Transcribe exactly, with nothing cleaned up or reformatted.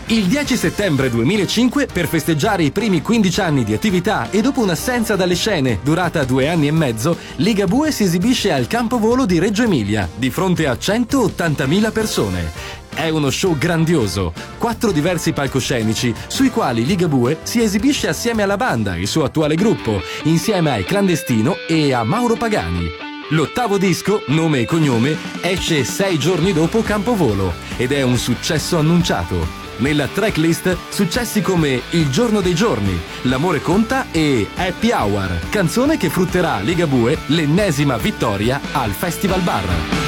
Il dieci settembre duemilacinque, per festeggiare i primi quindici anni di attività e dopo un'assenza dalle scene durata due anni e mezzo, Ligabue si esibisce al Campovolo di Reggio Emilia, di fronte a centottantamila persone. È uno show grandioso, quattro diversi palcoscenici sui quali Ligabue si esibisce assieme alla banda, il suo attuale gruppo, insieme ai Clandestino e a Mauro Pagani. L'ottavo disco, nome e cognome, esce sei giorni dopo Campovolo ed è un successo annunciato. Nella tracklist successi come Il giorno dei giorni, L'amore conta e Happy Hour, canzone che frutterà a Ligabue l'ennesima vittoria al Festival Bar.